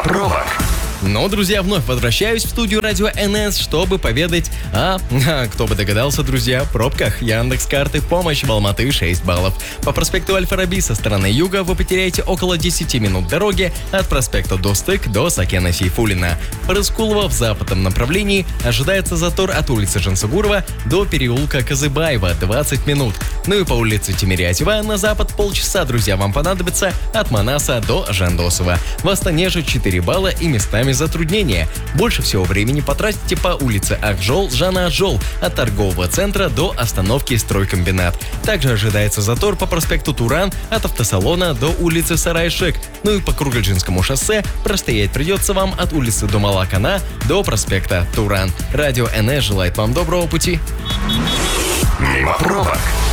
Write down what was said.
пробок. Ну, друзья, вновь возвращаюсь в студию Радио НС, чтобы поведать кто бы догадался, друзья, пробках. Яндекс.Карты «Помощь» в Алматы 6 баллов. По проспекту Аль-Фараби со стороны юга вы потеряете около 10 минут дороги от проспекта Достык до Сакена Сейфуллина. По Рыскулова в западном направлении ожидается затор от улицы Жансугурова до переулка Казыбаева 20 минут. Ну и по улице Тимирязева на запад полчаса, друзья, вам понадобится от Манаса до Жандосова. В Астане же 4 балла и местами затруднения. Больше всего времени потратите по улице Акжол, Жана Аджол от торгового центра до остановки Стройкомбинат. Также ожидается затор по проспекту Туран от автосалона до улицы Сарайшек. Ну и по Кургальджинскому шоссе простоять придется вам от улицы Думала-Кана до проспекта Туран. Радио НС желает вам доброго пути. Мимо пробок.